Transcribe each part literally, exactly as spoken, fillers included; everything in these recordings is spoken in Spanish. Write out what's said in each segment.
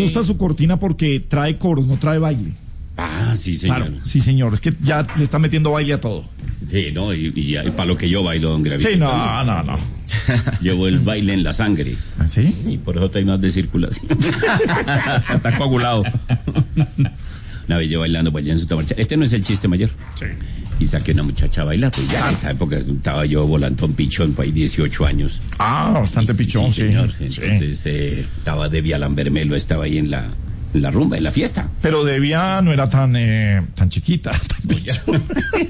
gusta su cortina porque trae coros, no trae baile. Ah, sí, señor. Claro, sí, señor. Es que ya le está metiendo baile a todo. Sí, no, y, y, y para lo que yo bailo, don Gravito. Sí, no, no, no. Llevo el baile en la sangre. ¿Ah, sí? Y por eso estoy más de circulación. Está coagulado. Una vez yo bailando, bailando en su marcha. Este no es el chiste mayor. Sí. Y saqué una muchacha a bailar, pues ya en esa época estaba yo volantón pichón, pues ahí dieciocho años. Ah, bastante pichón, sí. sí. Señor. Sí. Entonces eh, estaba Debbie Lambermelo, estaba ahí en la, en la rumba, en la fiesta. Pero Devia no era tan eh, tan chiquita, tan pichón.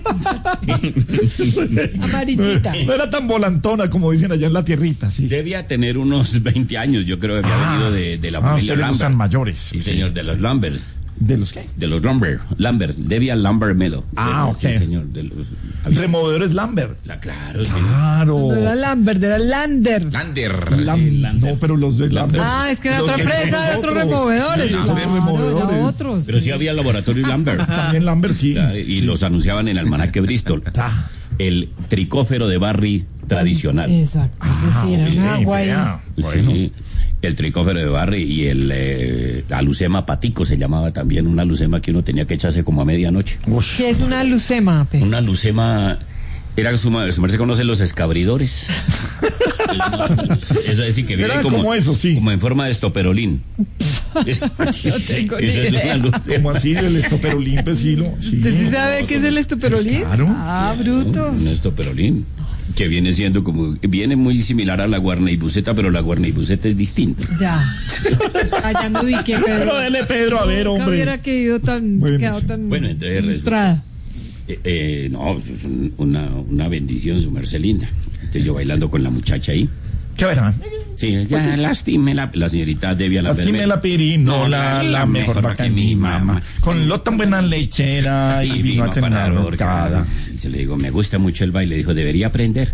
Amarillita. No, no era tan volantona como dicen allá en la tierrita, sí. Debía tener unos veinte años, yo creo que había Ah, venido de, de la ah, familia ustedes le gustan Lambert. mayores. Sí, señor, de los Lambert. ¿De los qué? De los Lambert, Lambert, Debia Lambert Melo. Ah, de, ok. Sí, señor, de los... Removedores Lambert. La, claro, sí. Claro. No era Lambert, era Lander. Lander. Lam- No, pero los de Lambert. Ah, es que era Los otra que empresa son de otros otros. removedores. Sí, son Claro, removedores. era otros. Pero sí había laboratorio Lambert. También Lambert, sí. Ya, y Sí. los anunciaban en el almanaque Bristol. Ah. El tricófero de Barry tradicional. Exacto, Ah, ese sí, era ok, una agua ahí. vea. Bueno. Sí, el tricófero de Barry y el eh, alucema patico se llamaba también, una alucema que uno tenía que echarse como a medianoche. Ush. ¿Qué es una lucema, Pe? Una alucema era su madre, su madre se conoce los escabridores. Eso es decir que viene Era como, como eso, sí. como en forma de estoperolín. No tengo ni Esa es idea. una lucema. Como así, el estoperolín, pesilo. Sí. ¿Usted sí sabe qué es el estoperolín? Claro. Ah, brutos. Un estoperolín. Que viene siendo como, viene muy similar a la guarneibuceta, pero la guarneibuceta es distinta. Ya. Allá me ubiqué, Pedro. Pero dele, Pedro, a ver, Nunca hombre. hubiera quedado tan, Bueno, quedado sí. tan Bueno, entonces ilustrada. Eh, eh, no, es un- una, una bendición, su merced linda. Entonces yo bailando con la muchacha ahí. ¿Qué verán? Sí, ya, lastime la, la señorita Debbie Lambermelo. Lastime la pirinola, la mejor vaca de mi mamá. Con lo tan buena lechera y vino a tener para horcada. Y se le digo, me gusta mucho el baile. Dijo, debería aprender.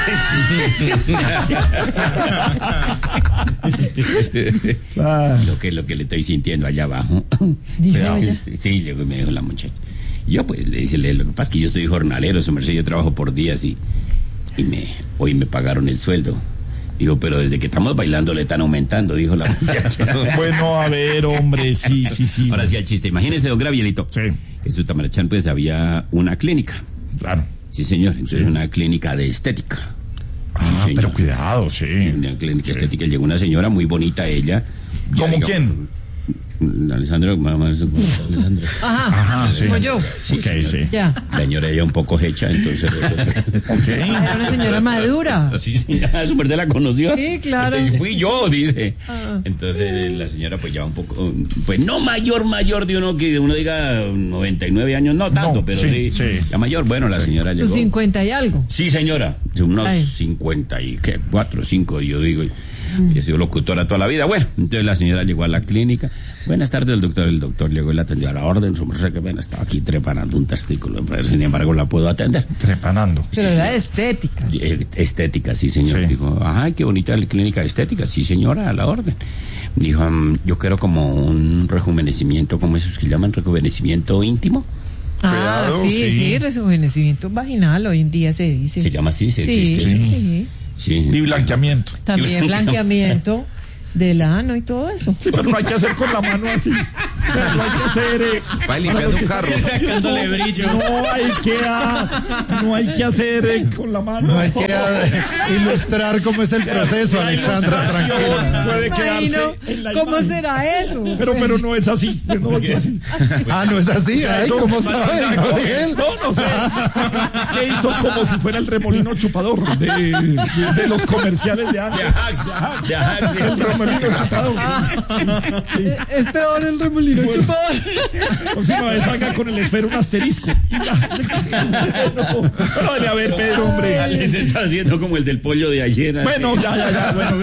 Ah, lo que lo que le estoy sintiendo allá abajo. Dijo Pero, ella. sí, luego me dijo la muchacha. Yo pues le dice, lo que pasa es que yo soy jornalero, su merced, yo trabajo por días y, y me hoy me pagaron el sueldo. Digo, pero desde que estamos bailando le están aumentando, dijo la muchacha. bueno, a ver, hombre, sí, sí, sí. Ahora sí el chiste. Imagínese, don Gravielito, Sí, que en su Tamarachán pues había una clínica. claro. Sí, señor. Entonces Sí. una clínica de estética. Ah, señor. pero cuidado, sí. Una clínica Sí. estética. Llegó una señora muy bonita, ella. Ya, ¿Cómo digamos, quién? Alessandra, mamá, Alessandra. Ajá, Ajá, sí. como yo. Ok, sí. Ya. La señora ella un poco hecha, entonces. Ok. Era una señora madura. Sí, sí, ya, su merced la conoció. Sí, claro. Entonces, fui yo, dice. Ah. Entonces la señora pues ya un poco, pues no mayor, mayor de uno que uno diga noventa y nueve años, no tanto, No, pero sí, sí, sí. la mayor. Bueno, la señora Sus llegó. cincuenta y algo. Sí, señora, de unos Ay. cincuenta y qué, cuatro, cinco, yo digo, y he sido locutora toda la vida. Bueno, entonces la señora llegó a la clínica. Buenas tardes, el doctor. El doctor llegó y la atendió a la orden. Su merced, que bueno, estaba aquí trepanando un testículo, pero sin embargo la puedo atender. Trepanando. Pero era de estética. Eh, Estética, sí, señor. Sí. Dijo, ay, qué bonita la clínica estética. Sí, señora, a la orden. Dijo, mm, yo quiero como un rejuvenecimiento, como esos que llaman rejuvenecimiento íntimo. Ah, Cuidado, sí, sí. sí, rejuvenecimiento vaginal hoy en día se dice. Se llama así, se Sí, existe. sí, Sí. sí. Sí. Y blanqueamiento. También blanqueamiento del ano y todo eso. Sí, pero no hay que hacer con la mano así. O sea, no hay que hacer. Eh, Va limpiando un carro. Sacándole brillo. No hay que, ah, no hay que hacer eh, con la mano. No hay que ah, ilustrar cómo es el proceso, Alexandra, tranquila. Puede Ay, quedarse no. en la ¿Cómo imagen. será eso? Pero, pero no es así. No es así. Ah, no es así. Ay, Eso- ¿cómo sabe, Gabriel? No, no sé. Es que hizo como si fuera el remolino chupador de, de, de los comerciales de antes. De Ajax, de Ajax, El remolino chupador. Sí. Es- Es peor el remolino chupador. Próxima vez haga con el esfero un asterisco. No, no, debe haber, Pedro, hombre. Les está haciendo como el del pollo de ayer. así. Bueno, ya, ya, ya. Bueno,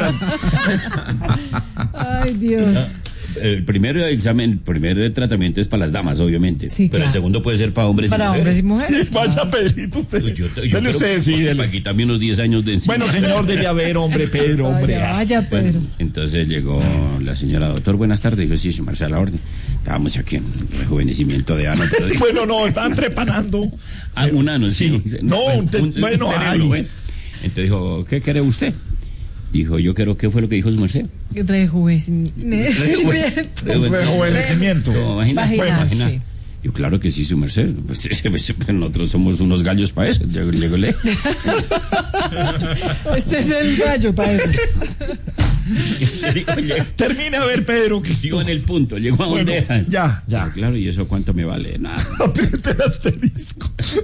ya. Ay, Dios. El primer examen, el primer tratamiento es para las damas, obviamente. Sí, pero claro. el segundo puede ser para hombres Para y hombres y mujeres. mujeres. Vaya, Pedrito, usted. Yo, yo, yo Dele creo usted, que- sí, dele. para quitarme unos diez años de encima. Bueno, señor, debe haber, hombre, Pedro, hombre. Vaya, vaya, Bueno, Pedro. entonces llegó la señora, doctor, buenas tardes. Dijo, sí, su merced, a la orden. Estábamos aquí en rejuvenecimiento de ano. Pero dijo, Bueno, no, estaban trepanando. ah, un ano, sí. No, un test- bueno, cerebro, ay. bueno. Entonces dijo, ¿qué quiere usted? Dijo, yo creo que fue lo que dijo su merced. Rejuvenecimiento. Rejuvenecimiento. Vaginal, sí. Yo, claro que sí, su merced. Pues, nosotros somos unos gallos para eso. Llegó, llegó le. Este es el gallo para eso. Termina a ver, Pedro, que Llegó en el punto, llegó a bueno, donde era. Ya, ya. Ah, claro, ¿y eso cuánto me vale? Nada. Apriete el asterisco. Si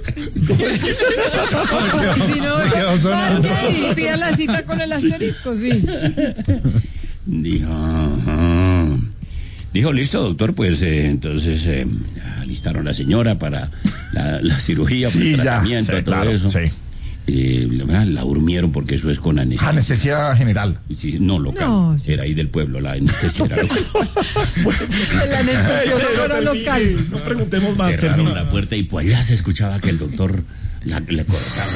no, vaya y pida la cita con el asterisco, sí. Dijo, ajá. Dijo, listo, doctor, pues eh, entonces eh, alistaron a la señora para la, la cirugía, sí, para el ya, tratamiento, sí, todo claro, eso. Sí. Eh, la, la durmieron porque eso es con anestesia. Anestesia general. Sí, no local, no, sí. Era ahí del pueblo, la anestesia era local. El anestesiólogo era local. No preguntemos más. Cerraron termina. la puerta y pues allá se escuchaba que el doctor la, le cortaba.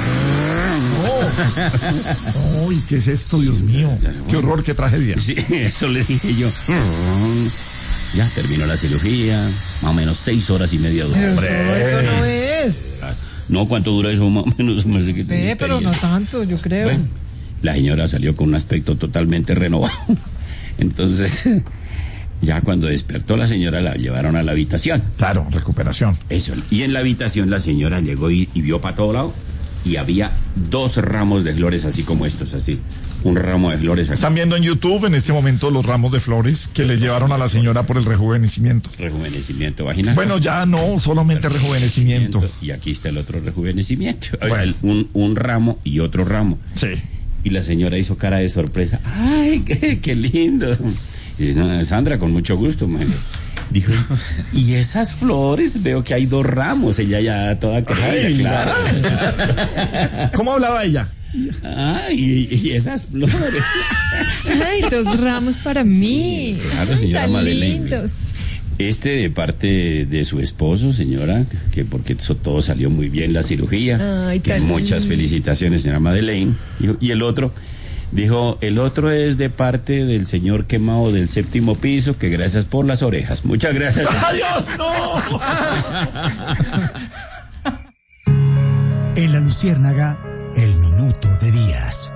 Oh. Uy, ¿qué es esto, Dios mío? Qué horror, qué tragedia. Sí, eso le dije yo. Ya terminó la cirugía, más o menos seis horas y media duró. Pero eso no es. No, ¿cuánto dura eso? Más o menos. Me sé que Ve, pero no tanto, yo creo. Bueno, la señora salió con un aspecto totalmente renovado. Entonces, ya cuando despertó la señora la llevaron a la habitación. Claro, recuperación. Eso. Y en la habitación la señora llegó y, y vio para todo lado y había dos ramos de flores así como estos, así. Un ramo de flores. Aquí. Están viendo en YouTube en este momento los ramos de flores que le llevaron a la señora por el rejuvenecimiento. Rejuvenecimiento vaginal. Bueno, ya no, solamente rejuvenecimiento. Y aquí está el otro rejuvenecimiento. Bueno. El, un, un ramo y otro ramo. Sí. Y la señora hizo cara de sorpresa. ¡Ay, qué, qué lindo! Y dice, no, Sandra, con mucho gusto, man. Dijo, y esas flores, veo que hay dos ramos. Ella ya toda clara, claro. ¿Cómo hablaba ella? Ay, y, y esas flores. Ay, dos ramos para mí. Claro, señora Tan Madeleine. lindos. Este de parte de su esposo, señora, que porque eso todo salió muy bien, la cirugía. Ay, que tan muchas lindo. felicitaciones, señora Madeleine. Y, y el otro, dijo, el otro es de parte del señor quemado del séptimo piso, que gracias por las orejas. Muchas gracias. ¡Adiós, no! En la Luciérnaga, el minuto de Díaz.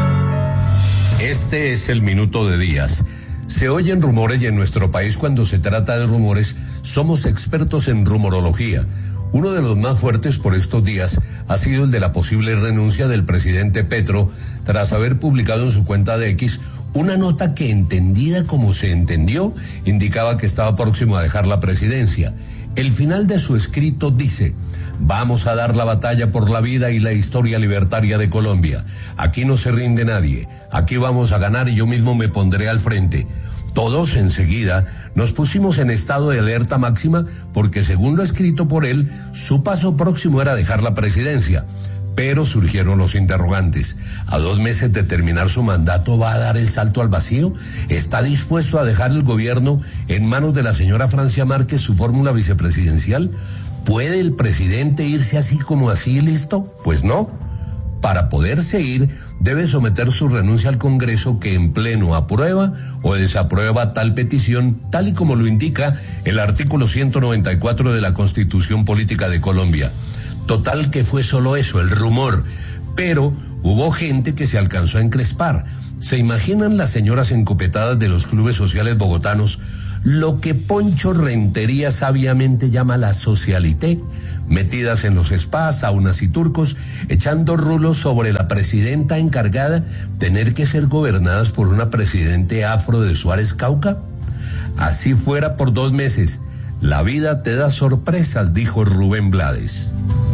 Este es el minuto de Díaz. Se oyen rumores y en nuestro país cuando se trata de rumores somos expertos en rumorología. Uno de los más fuertes por estos días ha sido el de la posible renuncia del presidente Petro tras haber publicado en su cuenta de X una nota que, entendida como se entendió, indicaba que estaba próximo a dejar la presidencia. El final de su escrito dice: vamos a dar la batalla por la vida y la historia libertaria de Colombia. Aquí no se rinde nadie. Aquí vamos a ganar y yo mismo me pondré al frente. Todos enseguida nos pusimos en estado de alerta máxima porque, según lo escrito por él, su paso próximo era dejar la presidencia. Pero surgieron los interrogantes. ¿A dos meses de terminar su mandato va a dar el salto al vacío? ¿Está dispuesto a dejar el gobierno en manos de la señora Francia Márquez, su fórmula vicepresidencial? ¿Puede el presidente irse así como así, listo? Pues no. Para poderse ir, debe someter su renuncia al Congreso, que en pleno aprueba o desaprueba tal petición, tal y como lo indica el artículo ciento noventa y cuatro de la Constitución Política de Colombia. Total que fue solo eso, el rumor, pero hubo gente que se alcanzó a encrespar. ¿Se imaginan las señoras encopetadas de los clubes sociales bogotanos lo que Poncho Rentería sabiamente llama la socialité, metidas en los spas, saunas y turcos, echando rulos sobre la presidenta encargada, tener que ser gobernadas por una presidente afro de Suárez Cauca? Así fuera por dos meses. La vida te da sorpresas, dijo Rubén Blades.